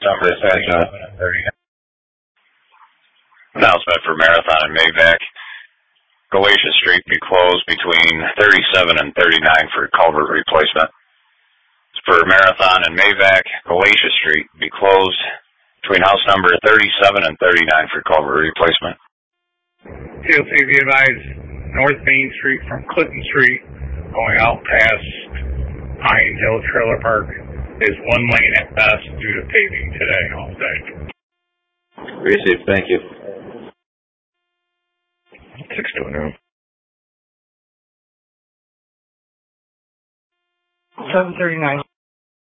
Number 37. Announcement for Marathon and Maybach. Galatia Street be closed between 37 and 39 for culvert replacement. For Marathon and Maybach, Galatia Street be closed between house number 37 and 39 for culvert replacement. TLC be advised, North Main Street from Clinton Street going out past Pine Hill Trailer Park is one lane at best due to paving today all day. Received, thank you. 620. 739.